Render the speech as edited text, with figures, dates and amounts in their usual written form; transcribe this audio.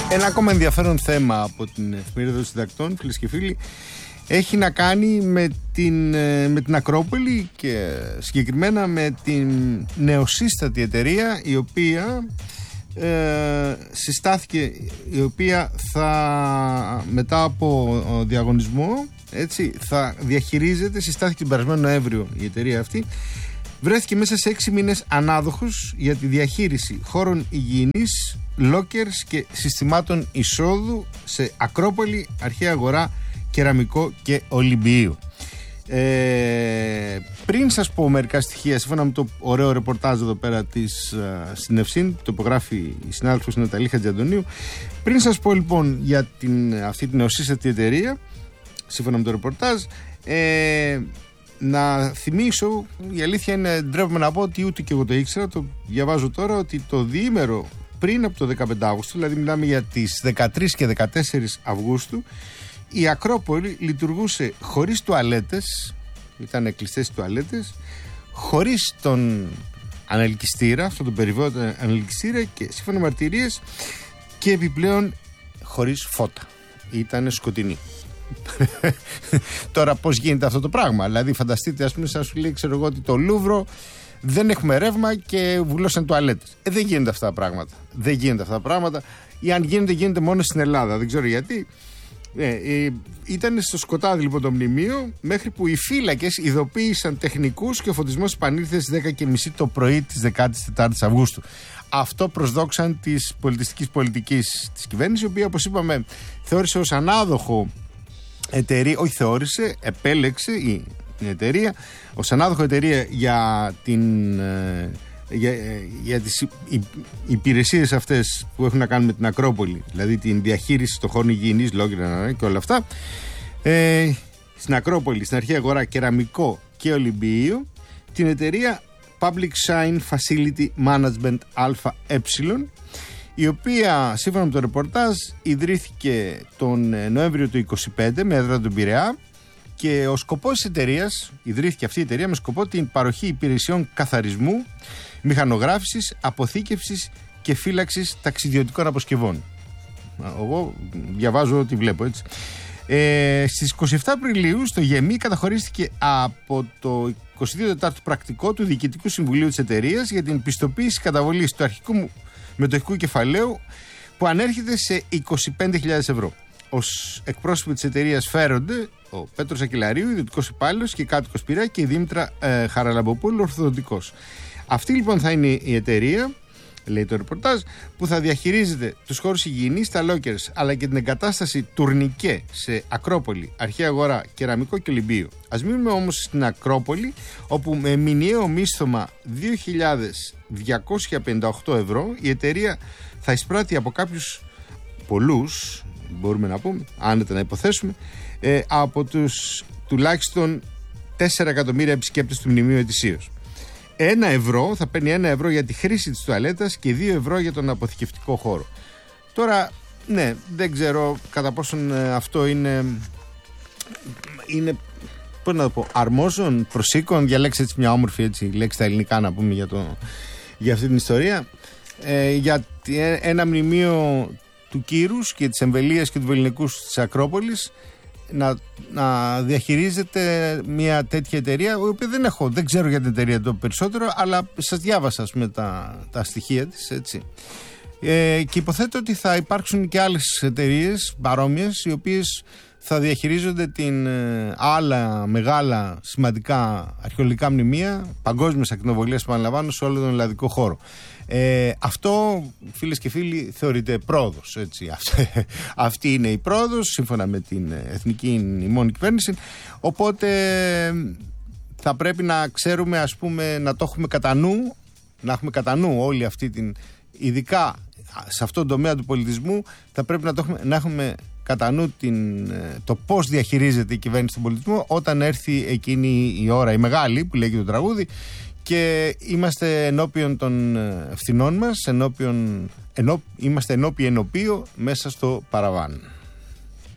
Ένα ακόμα ενδιαφέρον θέμα από την Εφημερίδα των Συντακτών, φίλες και φίλοι, έχει να κάνει με την Ακρόπολη και συγκεκριμένα με την νεοσύστατη εταιρεία η οποία συστάθηκε, η οποία θα μετά από διαγωνισμό θα διαχειρίζεται, συστάθηκε τον περασμένο Νοέμβριο η εταιρεία αυτή, βρέθηκε μέσα σε 6 μήνες ανάδοχος για τη διαχείριση χώρων υγιεινής, lockers και συστημάτων εισόδου σε Ακρόπολη, Αρχαία Αγορά, Κεραμικό και Ολυμπίου. Πριν σας πω μερικά στοιχεία, σύμφωνα με το ωραίο ρεπορτάζ εδώ πέρα στην Ευσύν, το υπογράφει η συνάδελφος Ναταλή Χατζιαντονίου, πριν σας πω λοιπόν για αυτή την νεοσύστατη εταιρεία, σύμφωνα με το ρεπορτάζ, να θυμίσω, η αλήθεια είναι, ντρέπομαι να πω ότι ούτε και εγώ το ήξερα, το διαβάζω τώρα, ότι το διήμερο πριν από το 15 Αύγουστο, δηλαδή μιλάμε για τις 13 και 14 Αυγούστου, η Ακρόπολη λειτουργούσε χωρίς τουαλέτες, ήταν κλειστές οι τουαλέτες, χωρίς τον ανελκυστήρα, αυτόν τον περιβόητο ανελκυστήρα, και σύμφωνα με μαρτυρίες και επιπλέον χωρίς φώτα. Ήταν σκοτεινή. Τώρα πώς γίνεται αυτό το πράγμα? Δηλαδή φανταστείτε, ας πούμε, σαν σου λέει, ξέρω εγώ, ότι το Λούβρο δεν έχουμε ρεύμα και βουλώσαν τουαλέτες. Δεν γίνονται αυτά τα πράγματα. Δεν γίνονται αυτά τα πράγματα. Ή αν γίνεται μόνο στην Ελλάδα. Δεν ξέρω γιατί. Ήταν στο σκοτάδι λοιπόν το μνημείο, μέχρι που οι φύλακες ειδοποίησαν τεχνικούς και ο φωτισμός επανήλθε στις 10:30 το πρωί της 14ης Αυγούστου. Αυτό προς δόξαν της πολιτιστικής πολιτικής της κυβέρνησης, η οποία, όπως είπαμε, θεώρησε ως ανάδοχο εταιρεία, όχι θεώρησε, επέλεξε η εταιρεία ως ανάδοχο εταιρεία για τις υπηρεσίες αυτές που έχουν να κάνουν με την Ακρόπολη, δηλαδή την διαχείριση των χώρων υγιεινής, λόγια και όλα αυτά, στην Ακρόπολη, στην Αρχαία Αγορά, Κεραμικό και Ολυμπίου, την εταιρεία Public Sign Facility Management ΑΕ, η οποία, σύμφωνα με το ρεπορτάζ, ιδρύθηκε τον Νοέμβριο του 2025 με έδρα τον Πειραιά, και ο σκοπός της εταιρείας, ιδρύθηκε αυτή η εταιρεία με σκοπό την παροχή υπηρεσιών καθαρισμού, μηχανογράφησης, αποθήκευσης και φύλαξης ταξιδιωτικών αποσκευών. Εγώ διαβάζω ό,τι βλέπω, έτσι. Στις 27 Απριλίου στο ΓΕΜΗ καταχωρίστηκε από το 22ο πρακτικό του Διοικητικού Συμβουλίου της εταιρείας για την πιστοποίηση καταβολής του αρχικού μετοχικού κεφαλαίου, που ανέρχεται σε 25.000 ευρώ. Ως εκπρόσωποι της εταιρείας φέρονται ο Πέτρος Ακυλαρίου, ιδιωτικός υπάλληλος και κάτοικος Πειραιά, και η Δήμητρα Χαραλαμποπούλου, ορθοδοντικός. Αυτή λοιπόν θα είναι η εταιρεία, λέει το ρεπορτάζ, που θα διαχειρίζεται τους χώρους υγιεινής, τα lockers, αλλά και την εγκατάσταση τουρνικέ σε Ακρόπολη, Αρχαία Αγορά, Κεραμικό και Ολυμπίου. Ας μείνουμε όμως στην Ακρόπολη, όπου με μηνιαίο μίσθωμα 2.258 ευρώ η εταιρεία θα εισπράττει από πολλούς, μπορούμε να πούμε, άνετα να υποθέσουμε, από τους τουλάχιστον 4 εκατομμύρια επισκέπτες του μνημείου ετησίως. 1 ευρώ, θα παίρνει 1 ευρώ για τη χρήση της τουαλέτας και 2 ευρώ για τον αποθηκευτικό χώρο. Τώρα, ναι, δεν ξέρω κατά πόσον αυτό είναι πώς να το πω, αρμόζον, προσήκον, διαλέξτε έτσι μια όμορφη έτσι, λέξη στα ελληνικά να πούμε για αυτή την ιστορία, για ένα μνημείο του κύρους και της εμβελίας και του βελληνικούς της Ακρόπολης να διαχειρίζεται μια τέτοια εταιρεία, η οποία δεν ξέρω για την εταιρεία το περισσότερο, αλλά σας διάβασα, ας πούμε, τα στοιχεία της, έτσι. Και υποθέτω ότι θα υπάρξουν και άλλες εταιρείες παρόμοιες, οι οποίες θα διαχειρίζονται άλλα μεγάλα σημαντικά αρχαιολογικά μνημεία, παγκόσμιες ακτινοβολίες, επαναλαμβάνω, σε όλο τον ελλαδικό χώρο. Αυτό, φίλες και φίλοι, θεωρείται πρόοδος, έτσι. Αυτή είναι η πρόοδος, σύμφωνα με την εθνική ημών κυβέρνηση. Οπότε θα πρέπει να ξέρουμε, ας πούμε, να το έχουμε κατά νου, να έχουμε κατά νου όλη αυτή ειδικά σε αυτόν τον τομέα του πολιτισμού, θα πρέπει να έχουμε κατά νου το πώς διαχειρίζεται η κυβέρνηση του πολιτισμού όταν έρθει εκείνη η ώρα, η μεγάλη, που λέει και το τραγούδι, και είμαστε ενώπιον των ευθυνών μας, είμαστε ενώπιον ενωπίο μέσα στο παραβάν.